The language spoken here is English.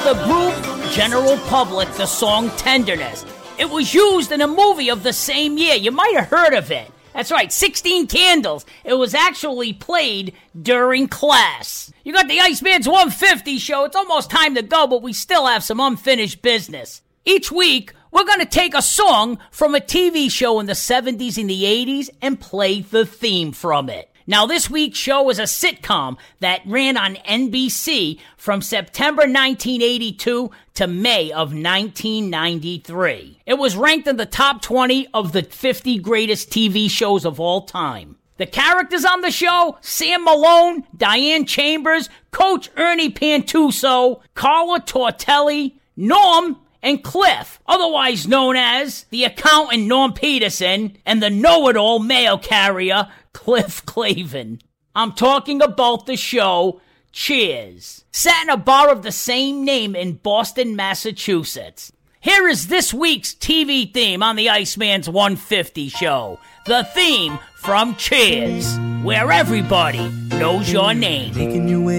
The group General Public, the song Tenderness. It was used in a movie of the same year. You might have heard of it. That's right, 16 Candles. It was actually played during class. You got the Iceman's 150 show. It's almost time to go, but we still have some unfinished business. Each week, we're going to take a song from a TV show in the 70s and the 80s and play the theme from it. Now, this week's show is a sitcom that ran on NBC from September 1982 to May of 1993. It was ranked in the top 20 of the 50 greatest TV shows of all time. The characters on the show: Sam Malone, Diane Chambers, Coach Ernie Pantuso, Carla Tortelli, Norm, and Cliff, otherwise known as the accountant Norm Peterson and the know-it-all mail carrier Cliff Clavin. I'm talking about the show Cheers, set in a bar of the same name in Boston, Massachusetts. Here is this week's TV theme on the Iceman's 150 show. The theme from Cheers, where everybody knows your name. Making your way